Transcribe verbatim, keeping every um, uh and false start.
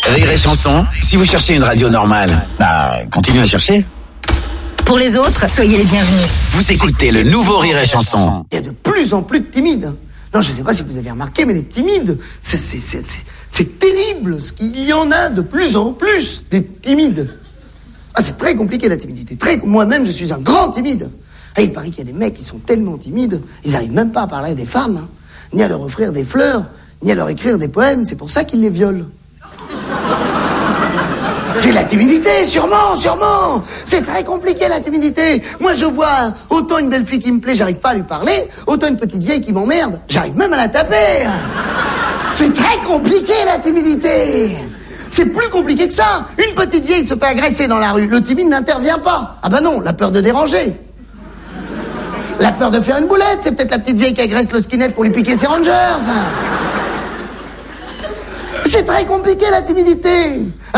Rire et Chanson, si vous cherchez une radio normale, bah, continuez à chercher. Pour les autres, soyez les bienvenus. Vous écoutez le nouveau Rire et Chanson. Il y a de plus en plus de timides. Non, je ne sais pas si vous avez remarqué, mais les timides, c'est, c'est, c'est, c'est, c'est terrible. Ce qu'il y en a de plus en plus, des timides. Ah, c'est très compliqué la timidité. Très... Moi-même, je suis un grand timide. Ah, il paraît qu'il y a des mecs qui sont tellement timides, ils n'arrivent même pas à parler à des femmes, hein, ni à leur offrir des fleurs, ni à leur écrire des poèmes. C'est pour ça qu'ils les violent. C'est la timidité, sûrement, sûrement. C'est très compliqué, la timidité. Moi, je vois autant une belle fille qui me plaît, j'arrive pas à lui parler, autant une petite vieille qui m'emmerde, j'arrive même à la taper. C'est très compliqué, la timidité. C'est plus compliqué que ça. Une petite vieille se fait agresser dans la rue, le timide n'intervient pas. Ah bah non, la peur de déranger. La peur de faire une boulette, c'est peut-être la petite vieille qui agresse le skinhead pour lui piquer ses rangers. C'est très compliqué, la timidité.